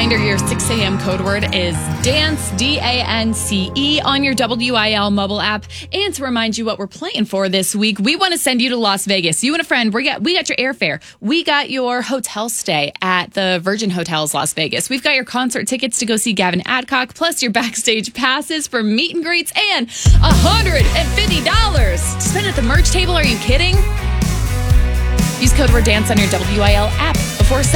reminder, your 6 a.m. code word is DANCE, DANCE, on your WIL mobile app. And to remind you what we're playing for this week, we want to send you to Las Vegas. You and a friend, we got your airfare. We got your hotel stay at the Virgin Hotels Las Vegas. We've got your concert tickets to go see Gavin Adcock, plus your backstage passes for meet and greets, and $150 to spend at the merch table. Are you kidding? Use code word DANCE on your WIL app before